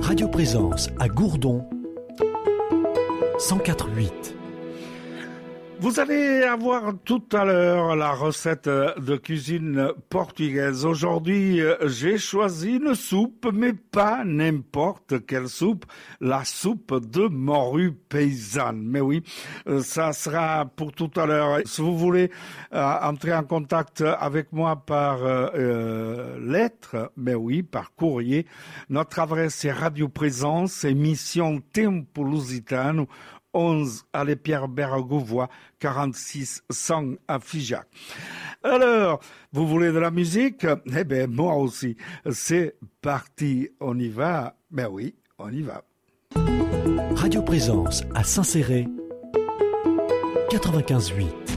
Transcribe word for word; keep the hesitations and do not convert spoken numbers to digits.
Radio Présence à Gourdon, cent quatre virgule huit. Vous allez avoir tout à l'heure la recette de cuisine portugaise. Aujourd'hui, j'ai choisi une soupe, mais pas n'importe quelle soupe, la soupe de morue paysanne. Mais oui, ça sera pour tout à l'heure. Si vous voulez euh, entrer en contact avec moi par euh, lettre, mais oui, par courrier, notre adresse est Radio Présence, émission Tempo Lusitano, onze allée Pierre-Berg Gouvois, quarante-six cent à Figeac. Alors, vous voulez de la musique? Eh bien, moi aussi. C'est parti, on y va. Ben oui, on y va. Radio Présence à Saint-Céré, quatre-vingt-quinze virgule huit.